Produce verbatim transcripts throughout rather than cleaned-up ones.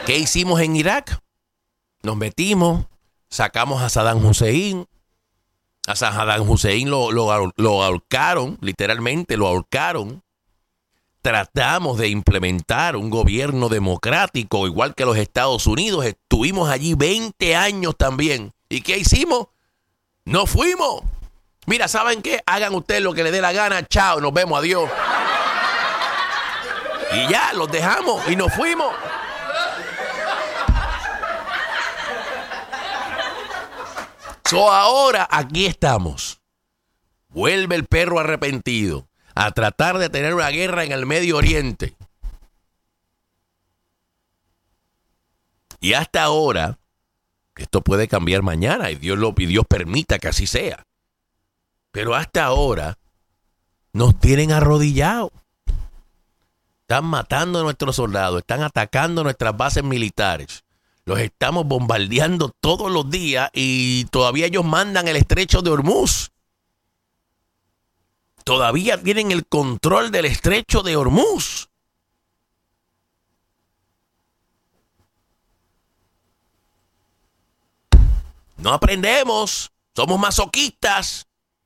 ¿Qué hicimos en Irak? Nos metimos, sacamos a Saddam Hussein. A Saddam Hussein lo, lo, lo ahorcaron, literalmente lo ahorcaron. Tratamos de implementar un gobierno democrático, igual que los Estados Unidos. Estuvimos allí veinte años también. ¿Y qué hicimos? ¡Nos fuimos! Mira, ¿saben qué? Hagan ustedes lo que les dé la gana. Chao, nos vemos, adiós. Y ya, los dejamos y nos fuimos. So, ahora aquí estamos. Vuelve el perro arrepentido a tratar de tener una guerra en el Medio Oriente. Y hasta ahora, esto puede cambiar mañana y Dios, lo, y Dios permita que así sea. Pero hasta ahora nos tienen arrodillados. Están matando a nuestros soldados, están atacando nuestras bases militares. Los estamos bombardeando todos los días y todavía ellos mandan el estrecho de Hormuz. Todavía tienen el control del estrecho de Hormuz. No aprendemos, somos masoquistas.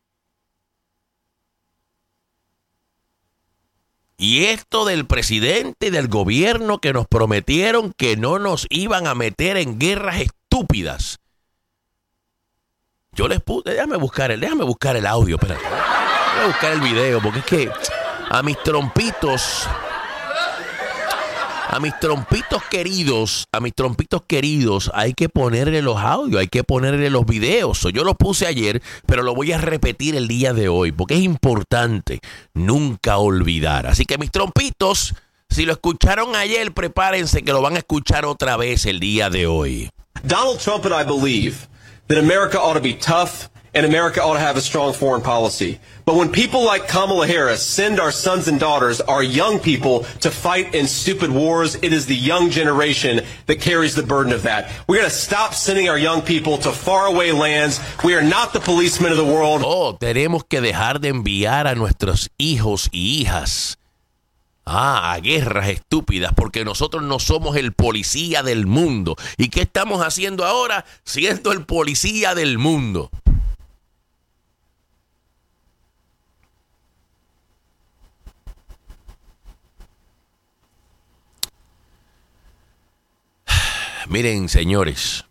Y esto del presidente y del gobierno que nos prometieron que no nos iban a meter en guerras estúpidas. Yo les puse, déjame buscar el, déjame buscar el audio, espérate. Voy a buscar el video, porque es que a mis trompitos, a mis trompitos queridos, a mis trompitos queridos, hay que ponerle los audios, hay que ponerle los videos. Yo los puse ayer, pero lo voy a repetir el día de hoy, porque es importante nunca olvidar. Así que mis trompitos, si lo escucharon ayer, prepárense que lo van a escuchar otra vez el día de hoy. Donald Trump and I believe that America ought to be tough and America ought to have a strong foreign policy. But when people like Kamala Harris send our sons and daughters, our young people, to fight in stupid wars, it is the young generation that carries the burden of that. We're going to stop sending our young people to faraway lands. We are not the policemen of the world. Oh, tenemos que dejar de enviar a nuestros hijos y hijas Ah, a guerras estúpidas, porque nosotros no somos el policía del mundo. ¿Y qué estamos haciendo ahora? Siendo el policía del mundo. Miren, señores,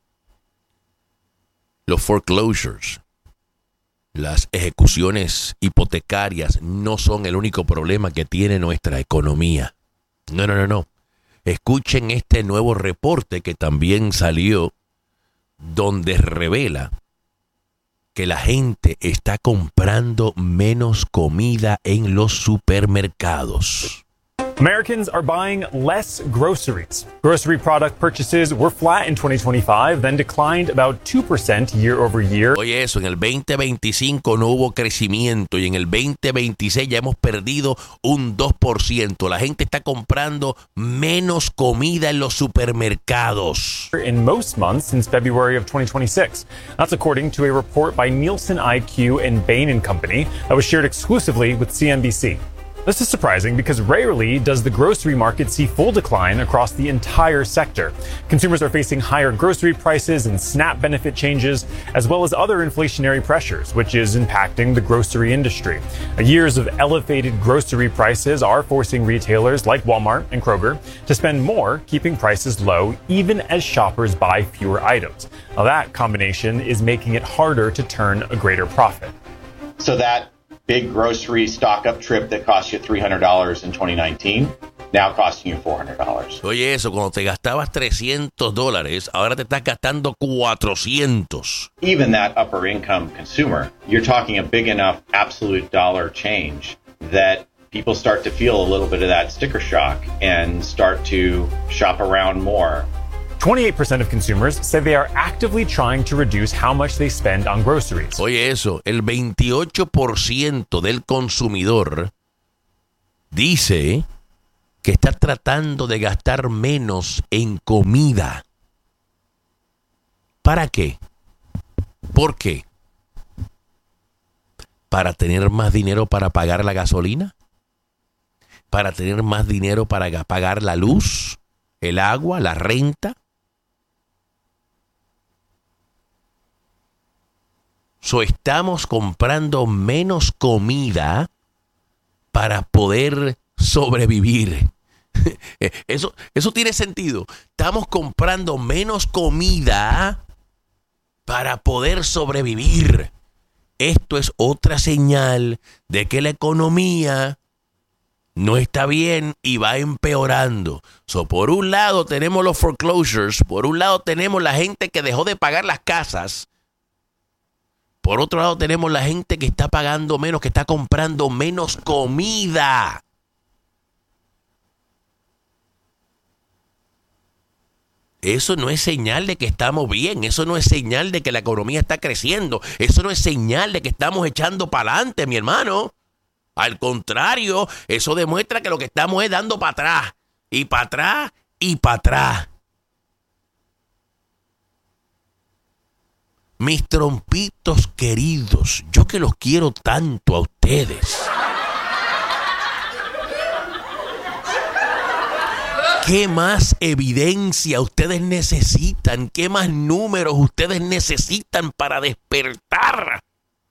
los foreclosures, las ejecuciones hipotecarias no son el único problema que tiene nuestra economía. No, no, no, no. Escuchen este nuevo reporte que también salió, donde revela que la gente está comprando menos comida en los supermercados. Americans are buying less groceries. Grocery product purchases were flat in twenty twenty-five, then declined about two percent year over year. Oye, eso, en el veinte veinticinco no hubo crecimiento y en el veinte veintiséis ya hemos perdido un dos por ciento. La gente está comprando menos comida en los supermercados. In most months since February of twenty twenty-six. That's according to a report by Nielsen I Q and Bain and Company that was shared exclusively with C N B C. This is surprising because rarely does the grocery market see full decline across the entire sector. Consumers are facing higher grocery prices and SNAP benefit changes, as well as other inflationary pressures, which is impacting the grocery industry. Years of elevated grocery prices are forcing retailers like Walmart and Kroger to spend more, keeping prices low, even as shoppers buy fewer items. Now that combination is making it harder to turn a greater profit. So that big grocery stock-up trip that cost you three hundred dollars in twenty nineteen, now costing you four hundred dollars. Oye, eso, cuando te gastabas trescientos dólares, ahora te estás gastando cuatrocientos. Even that upper-income consumer, you're talking a big enough absolute dollar change that people start to feel a little bit of that sticker shock and start to shop around more. twenty-eight percent of consumers say they are actively trying to reduce how much they spend on groceries. Oye, eso, el veintiocho por ciento del consumidor dice que está tratando de gastar menos en comida. ¿Para qué? ¿Por qué? ¿Para tener más dinero para pagar la gasolina? ¿Para tener más dinero para pagar la luz? el agua, la renta. So, estamos comprando menos comida para poder sobrevivir. Eso, eso tiene sentido. Estamos comprando menos comida para poder sobrevivir. Esto es otra señal de que la economía no está bien y va empeorando. So, por un lado tenemos los foreclosures, por un lado tenemos la gente que dejó de pagar las casas. Por otro lado tenemos la gente que está pagando menos, que está comprando menos comida. Eso no es señal de que estamos bien, eso no es señal de que la economía está creciendo, eso no es señal de que estamos echando para adelante, mi hermano. Al contrario, eso demuestra que lo que estamos es dando para atrás, y para atrás, y para atrás. Mis trompitos queridos, yo que los quiero tanto a ustedes. ¿Qué más evidencia ustedes necesitan? ¿Qué más números ustedes necesitan para despertar?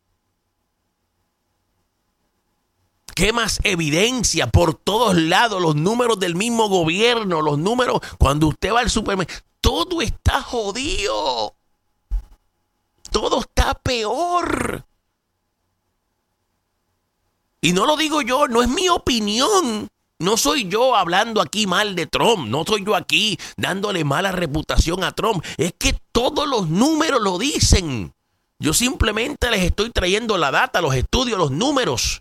¿Qué más evidencia? Por todos lados, los números del mismo gobierno, los números, cuando usted va al supermercado, todo está jodido. Todo está peor. Y no lo digo yo, no es mi opinión. No soy yo hablando aquí mal de Trump. No soy yo aquí dándole mala reputación a Trump. Es que todos los números lo dicen. Yo simplemente les estoy trayendo la data, los estudios, los números.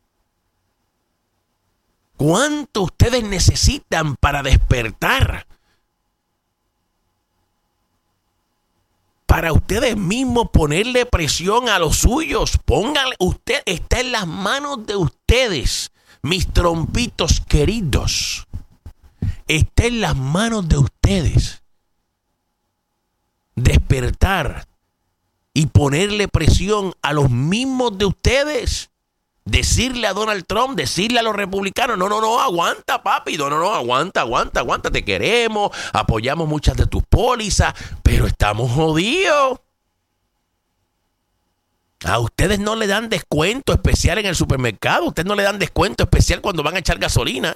¿Cuánto ustedes necesitan para despertar? Para ustedes mismos ponerle presión a los suyos. Pónganle, usted está en las manos de ustedes, mis trompitos queridos. Está en las manos de ustedes despertar y ponerle presión a los mismos de ustedes. Decirle a Donald Trump, decirle a los republicanos, no, no, no, aguanta, papi, no, no, no, aguanta, aguanta, aguanta, te queremos, apoyamos muchas de tus pólizas, pero estamos jodidos. A ustedes no le dan descuento especial en el supermercado, ustedes no le dan descuento especial cuando van a echar gasolina.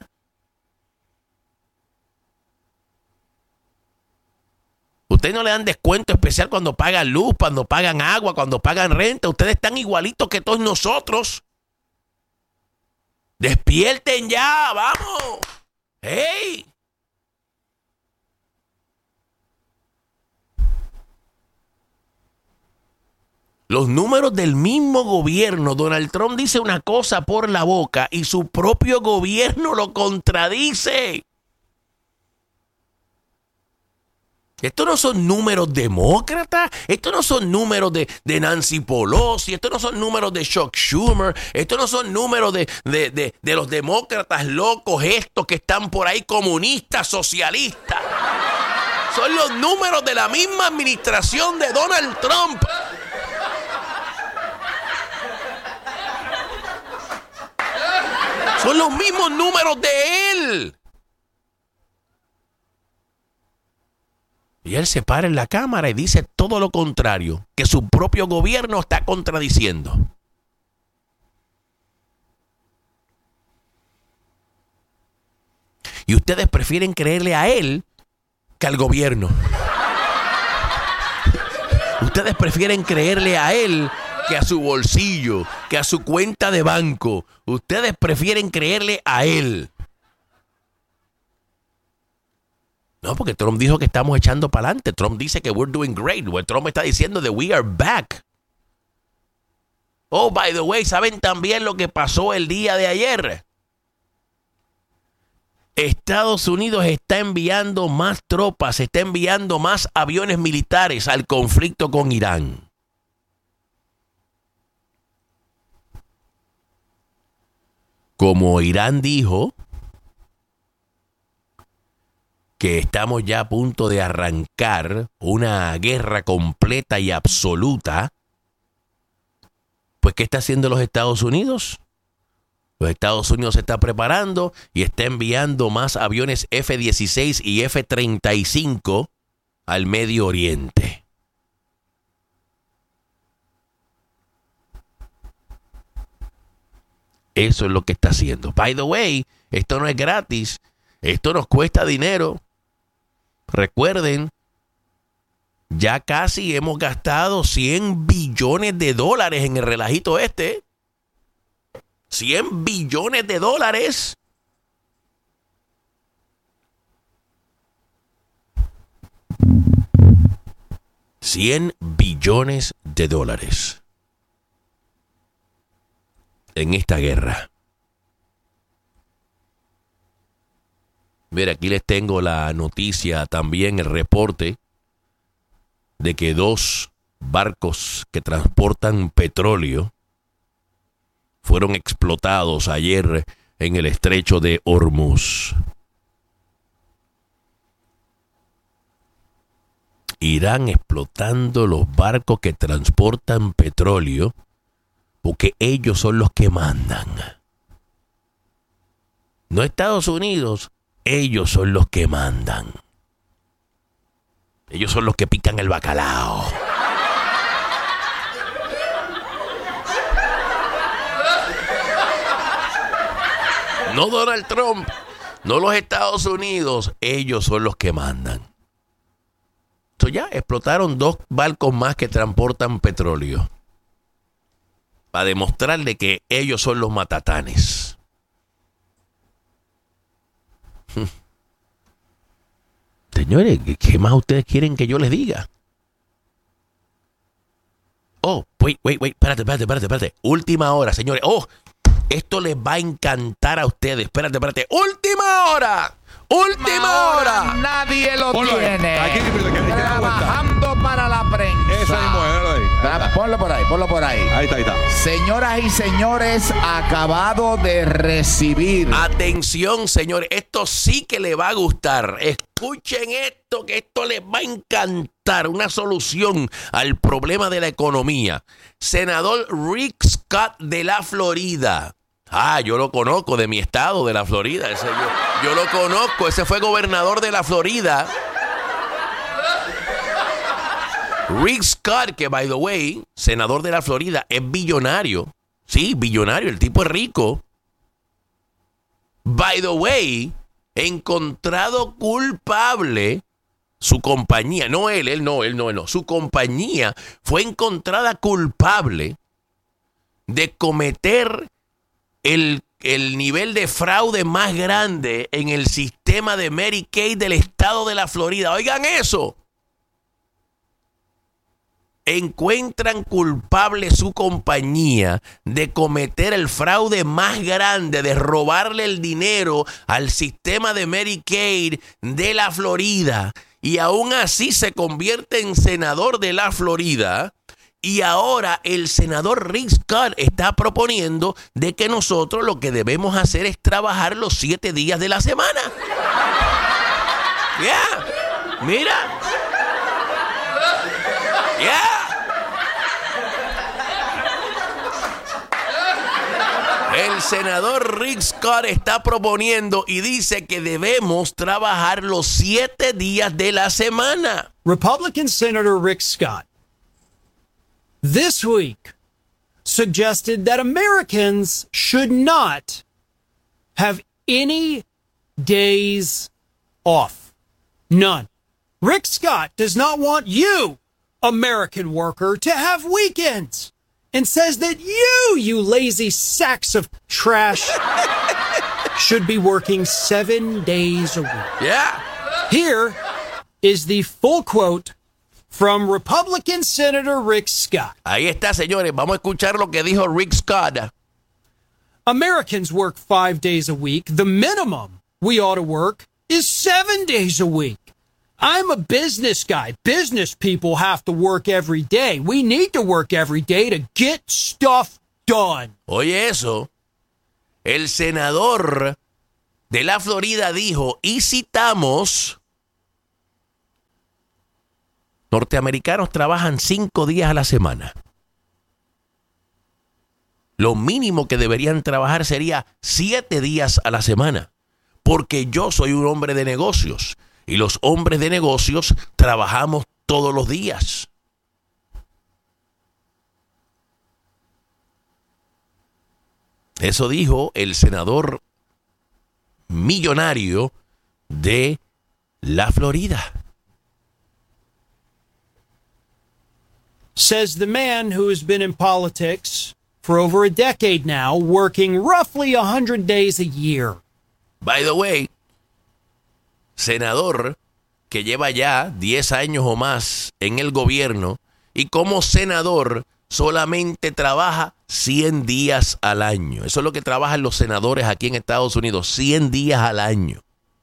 Ustedes no le dan descuento especial cuando pagan luz, cuando pagan agua, cuando pagan renta. Ustedes están igualitos que todos nosotros. ¡Despierten ya! ¡Vamos! ¡Hey! Los números del mismo gobierno. Donald Trump dice una cosa por la boca y su propio gobierno lo contradice. Estos no son números demócratas, estos no son números de, de Nancy Pelosi, estos no son números de Chuck Schumer, estos no son números de, de, de, de los demócratas locos estos que están por ahí, comunistas, socialistas. Son los números de la misma administración de Donald Trump. Son los mismos números de él. Y él se para en la cámara y dice todo lo contrario, que su propio gobierno está contradiciendo. Y ustedes prefieren creerle a él que al gobierno. Ustedes prefieren creerle a él que a su bolsillo, que a su cuenta de banco. Ustedes prefieren creerle a él. No, porque Trump dijo que estamos echando para adelante. Trump dice que we're doing great. Well, Trump está diciendo that we are back. Oh, by the way, ¿saben también lo que pasó el día de ayer? Estados Unidos está enviando más tropas, está enviando más aviones militares al conflicto con Irán. Como Irán dijo que estamos ya a punto de arrancar una guerra completa y absoluta, pues ¿qué está haciendo los Estados Unidos? Los Estados Unidos se está preparando y está enviando más aviones F dieciséis y F treinta y cinco al Medio Oriente. Eso es lo que está haciendo. By the way, esto no es gratis. Esto nos cuesta dinero. Recuerden, ya casi hemos gastado cien billones de dólares en el relajito este. cien billones de dólares. cien billones de dólares en esta guerra. Mira, aquí les tengo la noticia, también el reporte de que dos barcos que transportan petróleo fueron explotados ayer en el estrecho de Hormuz. Irán explotando los barcos que transportan petróleo porque ellos son los que mandan. No Estados Unidos, ellos son los que mandan. Ellos son los que pican el bacalao. No Donald Trump, no los Estados Unidos, ellos son los que mandan. Entonces ya explotaron dos barcos más que transportan petróleo para demostrarle que ellos son los matatanes. Señores, ¿qué más ustedes quieren que yo les diga? Oh, wait, wait, wait, espérate, espérate, espérate, espérate. Última hora, señores. Oh, esto les va a encantar a ustedes. Espérate, espérate. ¡Última hora! ¡Última hora! hora! Nadie lo Ponlo ahí. tiene. Aquí, aquí, aquí, aquí, Trabajando para la prensa. Esa mismo, déjalo ahí. Tra- Ponlo por ahí, ponlo por ahí. Ahí está, ahí está. Señoras y señores, acabado de recibir. Atención, señores. Esto sí que les va a gustar. Escuchen esto, que esto les va a encantar. Una solución al problema de la economía. Senador Rick Scott de la Florida. Ah, yo lo conozco, de mi estado, de la Florida. Ese yo, yo lo conozco. Ese fue gobernador de la Florida. Rick Scott, que by the way, senador de la Florida, es billonario. Sí, billonario, el tipo es rico. By the way, encontrado culpable, su compañía, no él, él no, él no, él no, su compañía fue encontrada culpable de cometer el, el nivel de fraude más grande en el sistema de Medicaid del estado de la Florida. Oigan eso. Encuentran culpable su compañía de cometer el fraude más grande, de robarle el dinero al sistema de Medicaid de la Florida. Y aún así se convierte en senador de la Florida. Y ahora el senador Rick Scott está proponiendo de que nosotros lo que debemos hacer es trabajar los siete días de la semana. Ya, yeah. Mira. Ya. Yeah. El senador Rick Scott está proponiendo y dice que debemos trabajar los siete días de la semana. Republican Senator Rick Scott this week suggested that Americans should not have any days off. None. Rick Scott does not want you, American worker, to have weekends. And says that you, you lazy sacks of trash, should be working seven days a week. Yeah. Here is the full quote from Republican Senator Rick Scott. Ahí está, señores. Vamos a escuchar lo que dijo Rick Scott. Americans work five days a week. The minimum we ought to work is seven days a week. I'm a business guy. Business people have to work every day. We need to work every day to get stuff done. Oye eso, el senador de la Florida dijo, y citamos, norteamericanos trabajan cinco días a la semana. lo mínimo que deberían trabajar sería siete días a la semana, porque yo soy un hombre de negocios y los hombres de negocios trabajamos todos los días. Eso dijo el senador millonario de la Florida. Says the man who has been in politics for over a decade now, working roughly one hundred days a year. By the way, senador que lleva ya diez años o más en el gobierno y como senador solamente trabaja cien días al año. Eso es lo que trabajan los senadores aquí en Estados Unidos, cien días al año.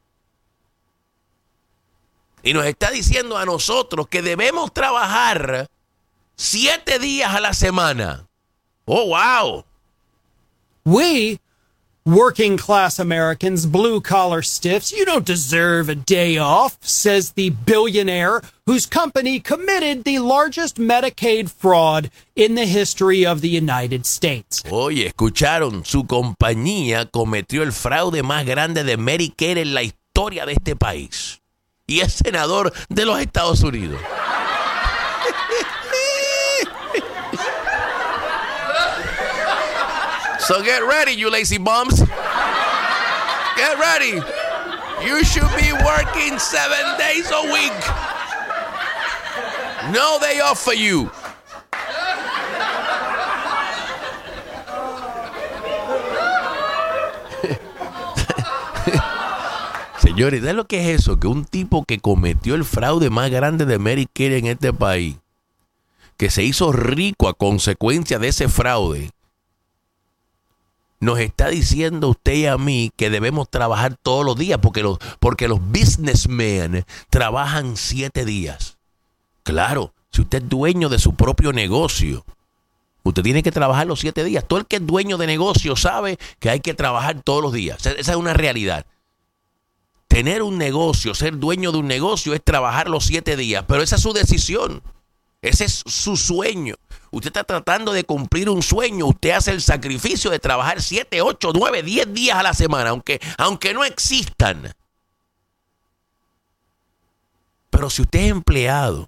Y nos está diciendo a nosotros que debemos trabajar siete días a la semana. Oh, wow. We, working class Americans, blue collar stiffs, you don't deserve a day off, says the billionaire whose company committed the largest Medicaid fraud in the history of the United States. Oye, escucharon, su compañía cometió el fraude más grande de Medicare en la historia de este país. Y es senador de los Estados Unidos. So get ready, you lazy bums. Get ready. You should be working seven days a week. No day off for you. Señores, ¿sabes lo que es eso? Que un tipo que cometió el fraude más grande de Medicare en este país, que se hizo rico a consecuencia de ese fraude, nos está diciendo usted y a mí que debemos trabajar todos los días porque los, porque los businessmen trabajan siete días. Claro, si usted es dueño de su propio negocio, usted tiene que trabajar los siete días. Todo el que es dueño de negocio sabe que hay que trabajar todos los días. Esa es una realidad. Tener un negocio, ser dueño de un negocio es trabajar los siete días, pero esa es su decisión. Ese es su sueño. Usted está tratando de cumplir un sueño. Usted hace el sacrificio de trabajar siete, ocho, nueve, diez días a la semana, aunque, aunque no existan. Pero si usted es empleado,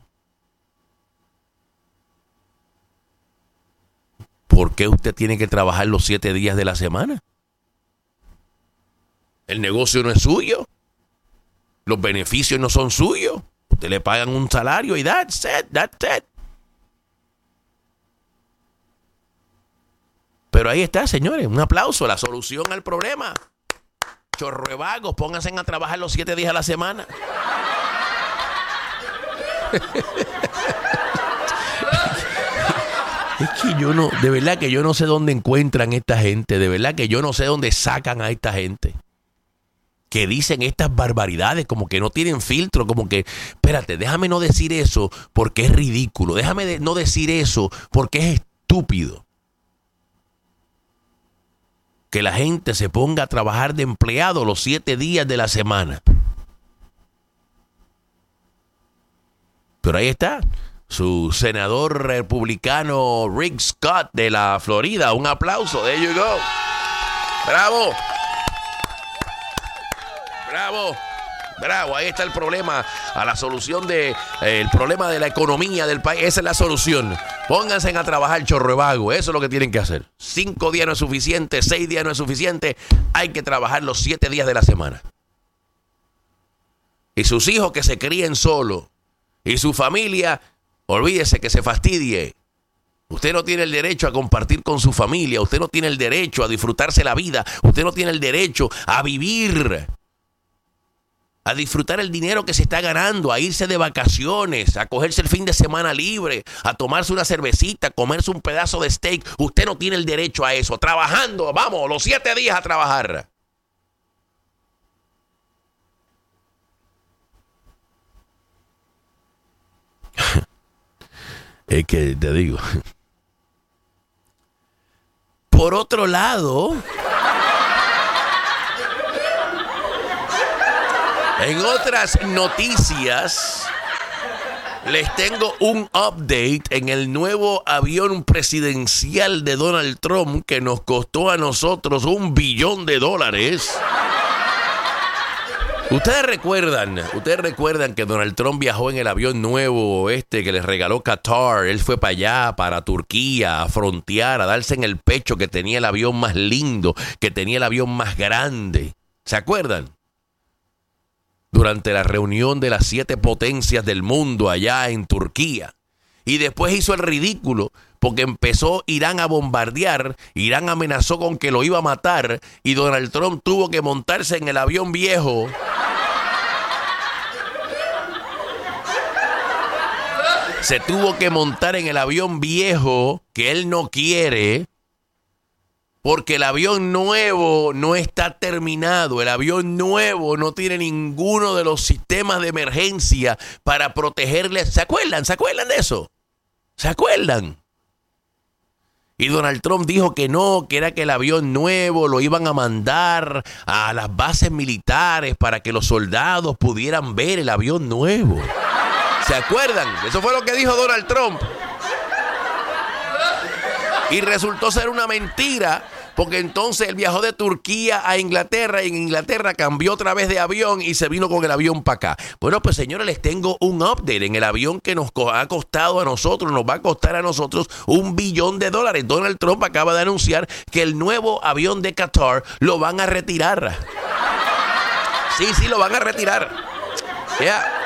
¿por qué usted tiene que trabajar los siete días de la semana? El negocio no es suyo. Los beneficios no son suyos. Usted le pagan un salario y that's it, that's it. Pero ahí está, señores, un aplauso, la solución al problema. Chorro de vagos, pónganse a trabajar los siete días a la semana. Es que yo no, de verdad que yo no sé dónde encuentran esta gente, de verdad que yo no sé dónde sacan a esta gente. Que dicen estas barbaridades, como que no tienen filtro, como que, espérate, déjame no decir eso porque es ridículo, déjame de, no decir eso porque es estúpido. Que la gente se ponga a trabajar de empleado los siete días de la semana. Pero ahí está, su senador republicano Rick Scott de la Florida. Un aplauso, there you go. ¡Bravo! Bravo, bravo, ahí está el problema, a la solución de eh, el problema de la economía del país. Esa es la solución. Pónganse a trabajar, chorro de vago, eso es lo que tienen que hacer. Cinco días no es suficiente, seis días no es suficiente, hay que trabajar los siete días de la semana. Y sus hijos que se críen solos, y su familia, olvídese que se fastidie. Usted no tiene el derecho a compartir con su familia, usted no tiene el derecho a disfrutarse la vida, usted no tiene el derecho a vivir, a disfrutar el dinero que se está ganando, a irse de vacaciones, a cogerse el fin de semana libre, a tomarse una cervecita, a comerse un pedazo de steak. Usted no tiene el derecho a eso. Trabajando, vamos, los siete días a trabajar. Es que te digo. Por otro lado, en otras noticias, Les tengo un update en el nuevo avión presidencial de Donald Trump que nos costó a nosotros un billón de dólares. Ustedes recuerdan, ustedes recuerdan que Donald Trump viajó en el avión nuevo este que les regaló Qatar. Él fue para allá, para Turquía, a frontear, a darse en el pecho que tenía el avión más lindo, que tenía el avión más grande. ¿Se acuerdan? Durante la reunión de las siete potencias del mundo allá en Turquía. Y después hizo el ridículo porque empezó Irán a bombardear, Irán amenazó con que lo iba a matar y Donald Trump tuvo que montarse en el avión viejo. Se tuvo que montar en el avión viejo que él no quiere. Porque el avión nuevo no está terminado. El avión nuevo no tiene ninguno de los sistemas de emergencia para protegerle. ¿Se acuerdan? ¿Se acuerdan de eso? ¿Se acuerdan? Y Donald Trump dijo que no, que era que el avión nuevo lo iban a mandar a las bases militares para que los soldados pudieran ver el avión nuevo. ¿Se acuerdan? Eso fue lo que dijo Donald Trump. Y resultó ser una mentira, porque entonces él viajó de Turquía a Inglaterra y en Inglaterra cambió otra vez de avión y se vino con el avión para acá. Bueno, pues señores, les tengo un update en el avión que nos ha costado a nosotros, nos va a costar a nosotros un billón de dólares. Donald Trump acaba de anunciar que el nuevo avión de Qatar lo van a retirar. Sí, sí, lo van a retirar. Ya. Yeah.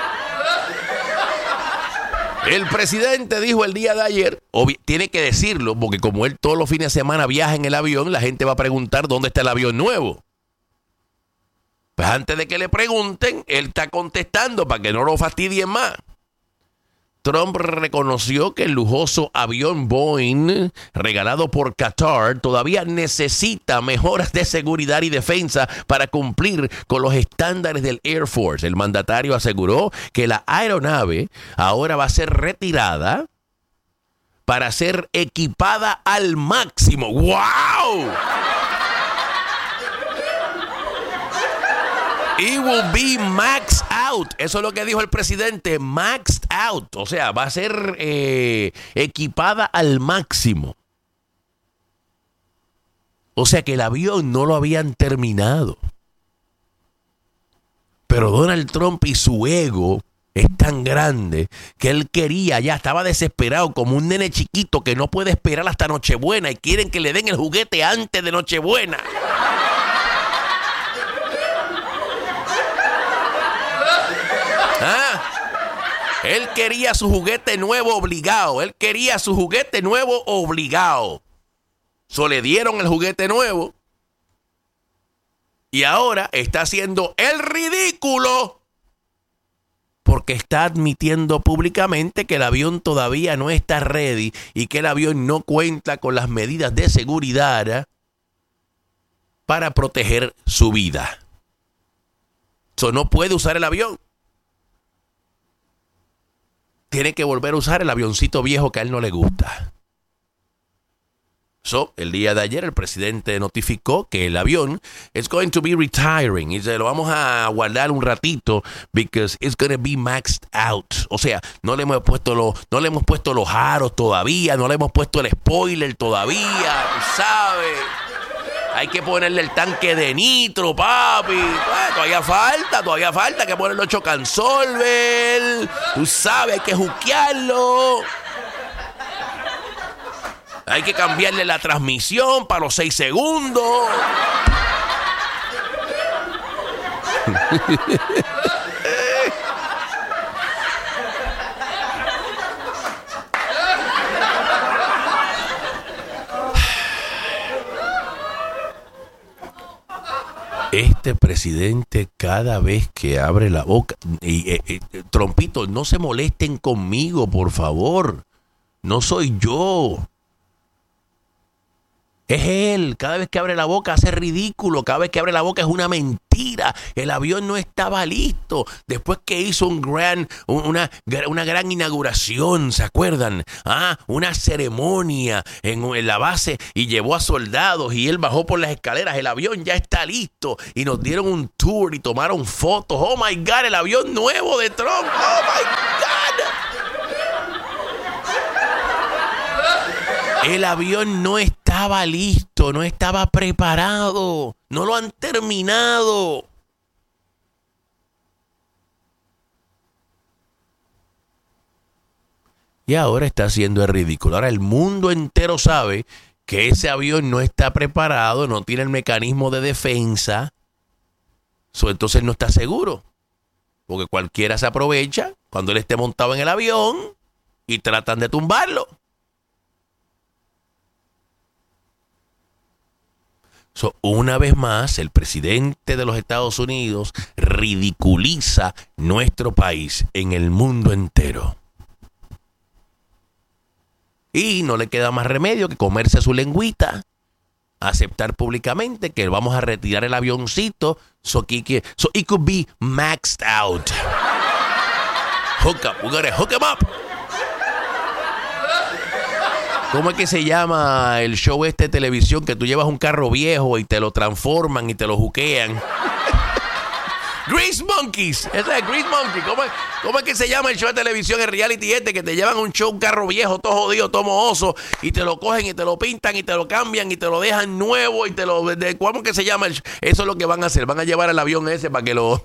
El presidente dijo el día de ayer, obvi- tiene que decirlo, porque como él todos los fines de semana viaja en el avión, la gente va a preguntar dónde está el avión nuevo. Pues antes de que le pregunten, él está contestando para que no lo fastidien más. Trump reconoció que el lujoso avión Boeing regalado por Qatar todavía necesita mejoras de seguridad y defensa para cumplir con los estándares del Air Force. El mandatario aseguró que la aeronave ahora va a ser retirada para ser equipada al máximo. ¡Wow! It will be maxed out. Eso es lo que dijo el presidente. Maxed out. O sea, va a ser eh, equipada al máximo. O sea que el avión no lo habían terminado. Pero Donald Trump y su ego es tan grande que él quería, ya estaba desesperado como un nene chiquito que no puede esperar hasta Nochebuena y quieren que le den el juguete antes de Nochebuena. ¿Ah? Él quería su juguete nuevo obligado. Él quería su juguete nuevo obligado. So le dieron el juguete nuevo. Y ahora está haciendo el ridículo. Porque está admitiendo públicamente que el avión todavía no está ready. Y que el avión no cuenta con las medidas de seguridad para proteger su vida. So no puede usar el avión. Tiene que volver a usar el avioncito viejo que a él no le gusta. So, el día de ayer el presidente notificó que el avión is going to be retiring y se lo vamos a guardar un ratito because it's going to be maxed out. O sea, no le hemos puesto los, no le hemos puesto los aros todavía, no le hemos puesto el spoiler todavía, tú sabes. Hay que ponerle el tanque de nitro, papi. Pues, todavía falta, todavía falta. Hay que ponerle chocansolver. Tú sabes, hay que juquearlo. Hay que cambiarle la transmisión para los seis segundos. Este presidente cada vez que abre la boca, y, y, y, Trompito, no se molesten conmigo, por favor. No soy yo. Es él. Cada vez que abre la boca hace ridículo. Cada vez que abre la boca es una mentira. El avión no estaba listo. Después que hizo un gran, una, una gran inauguración, ¿se acuerdan? Ah, una ceremonia en, en la base y llevó a soldados y él bajó por las escaleras. El avión ya está listo. Y nos dieron un tour y tomaron fotos. Oh my God, el avión nuevo de Trump. Oh my God. El avión no estaba listo, no estaba preparado, no lo han terminado. Y ahora está haciendo el ridículo. Ahora el mundo entero sabe que ese avión no está preparado, no tiene el mecanismo de defensa. So, entonces no está seguro. Porque cualquiera se aprovecha cuando él esté montado en el avión y tratan de tumbarlo. So, una vez más, el presidente de los Estados Unidos ridiculiza nuestro país en el mundo entero. Y no le queda más remedio que comerse su lengüita, aceptar públicamente que vamos a retirar el avioncito so, que, so it could be maxed out. Hook up, we gotta hook him up. ¿Cómo es que se llama el show este de televisión que tú llevas un carro viejo y te lo transforman y te lo juquean? Grease Monkeys, ese es Grease Monkey. ¿Cómo es, ¿Cómo es que se llama el show de televisión, el reality este, que te llevan un show, un carro viejo, todo jodido, todo mohoso, y te lo cogen y te lo pintan y te lo cambian y te lo dejan nuevo y te lo... De, ¿Cómo es que se llama el show? Eso es lo que van a hacer, van a llevar el avión ese para que lo...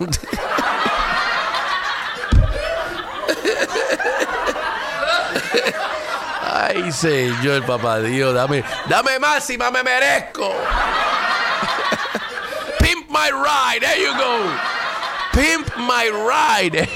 Ay, señor, papá Dios, dame, dame más y más me merezco. Pimp my ride, there you go. Pimp my ride.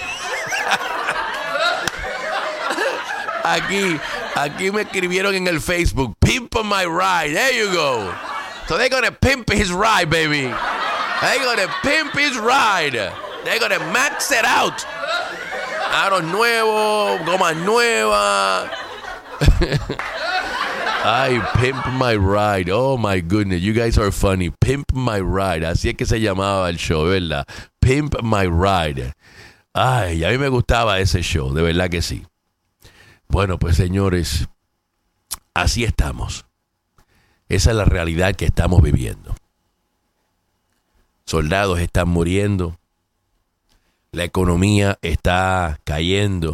Aquí, aquí me escribieron en el Facebook, pimp my ride, there you go. So they're gonna pimp his ride, baby. They're gonna pimp his ride. They're gonna max it out. Aros nuevos, gomas nuevas. Ay, Pimp My Ride. Oh my goodness, you guys are funny. Pimp My Ride. Así es que se llamaba el show, ¿verdad? Pimp My Ride. Ay, a mí me gustaba ese show, de verdad que sí. Bueno, pues señores, así estamos. Esa es la realidad que estamos viviendo. Soldados están muriendo. La economía está cayendo.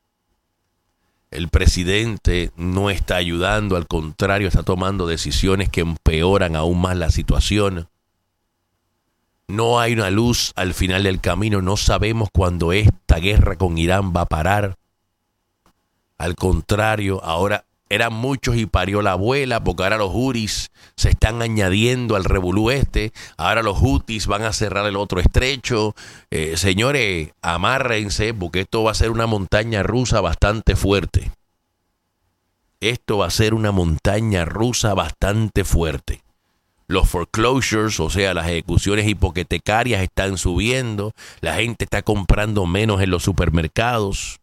El presidente no está ayudando, al contrario, está tomando decisiones que empeoran aún más la situación. No hay una luz al final del camino, no sabemos cuándo esta guerra con Irán va a parar. Al contrario, ahora eran muchos y parió la abuela, porque ahora los huris se están añadiendo al revolú este. Ahora los hutis van a cerrar el otro estrecho. Eh, señores, amárrense, porque esto va a ser una montaña rusa bastante fuerte. Esto va a ser una montaña rusa bastante fuerte. Los foreclosures, o sea, las ejecuciones hipotecarias están subiendo. La gente está comprando menos en los supermercados.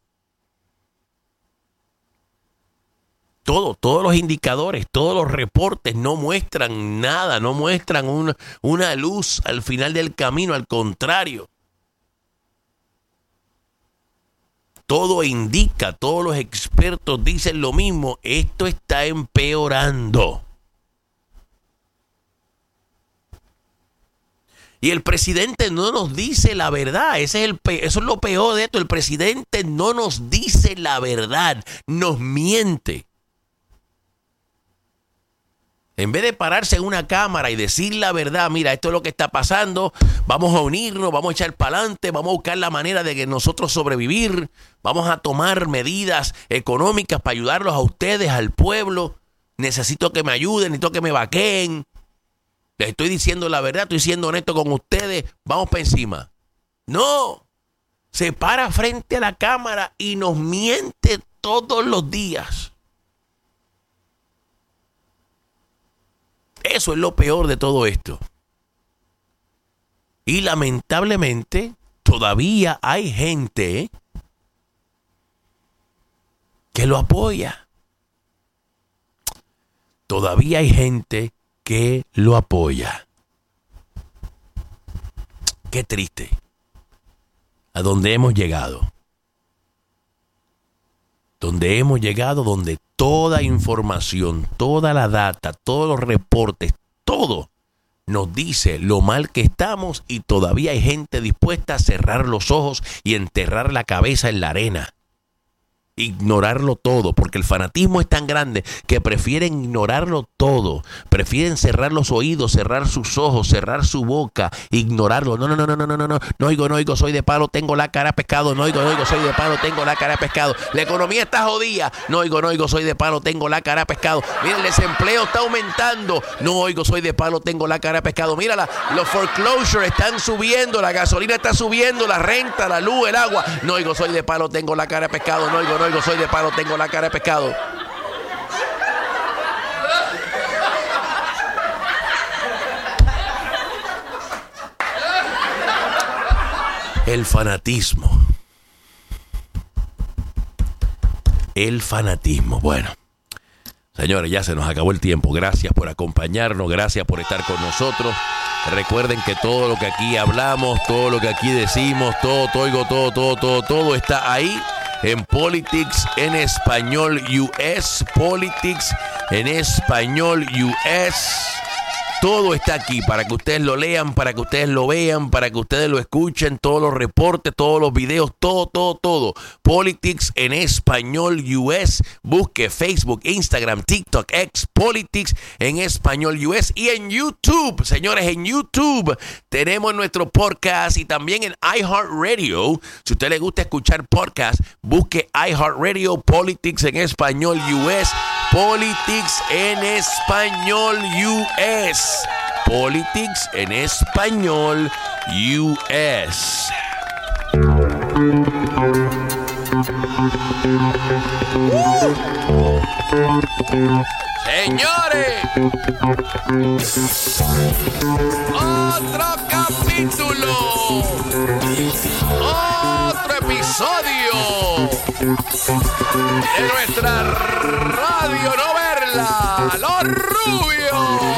Todo, todos los indicadores, todos los reportes no muestran nada, no muestran una, una luz al final del camino, al contrario. Todo indica, todos los expertos dicen lo mismo, esto está empeorando. Y el presidente no nos dice la verdad, ese es el pe- eso es lo peor de esto, el presidente no nos dice la verdad, nos miente. En vez de pararse en una cámara y decir la verdad, mira, esto es lo que está pasando, vamos a unirnos, vamos a echar para adelante, vamos a buscar la manera de que nosotros sobrevivir, vamos a tomar medidas económicas para ayudarlos a ustedes, al pueblo, necesito que me ayuden, necesito que me vaqueen, les estoy diciendo la verdad, estoy siendo honesto con ustedes, vamos para encima. No, se para frente a la cámara y nos miente todos los días. Eso es lo peor de todo esto. Y lamentablemente todavía hay gente que lo apoya. Todavía hay gente que lo apoya. Qué triste. A donde hemos llegado. Donde hemos llegado, donde toda información, toda la data, todos los reportes, todo nos dice lo mal que estamos y todavía hay gente dispuesta a cerrar los ojos y enterrar la cabeza en la arena. ignorarlo todo, porque el fanatismo es tan grande que prefieren ignorarlo todo, prefieren cerrar los oídos, cerrar sus ojos, cerrar su boca, ignorarlo. No, no, no, no, no, no, no, no, no oigo, no oigo, soy de palo, tengo la cara de pescado, no oigo, no oigo, soy de palo, tengo la cara de pescado. La economía está jodida, no oigo, no oigo, soy de palo, tengo la cara de pescado. Mira, el desempleo está aumentando, no oigo, soy de palo, tengo la cara de pescado. Mira, la, los foreclosures están subiendo, la gasolina está subiendo, la renta, la luz, el agua. No oigo, soy de palo, tengo la cara de pescado, no oigo, no oigo, soy de palo, tengo la cara de pescado. El fanatismo. El fanatismo. Bueno, señores, ya se nos acabó el tiempo. Gracias por acompañarnos, gracias por estar con nosotros. Recuerden que todo lo que aquí hablamos, todo lo que aquí decimos, todo, todo, todo, todo, todo, todo está ahí en Politics en Español U S. Politics en Español U S. Todo está aquí para que ustedes lo lean, para que ustedes lo vean, para que ustedes lo escuchen, todos los reportes, todos los videos, todo, todo, todo. Politics en Español U S. Busque Facebook, Instagram, TikTok, X, Politics en Español U S. Y en YouTube, señores, en YouTube tenemos nuestro podcast y también en iHeartRadio. Si a usted le gusta escuchar podcast, busque iHeartRadio, Politics en Español U S. Politics en Español U S. Politics en Español U S. Uh. Señores, otro capítulo, otro episodio de nuestra radio novela Los Rubios.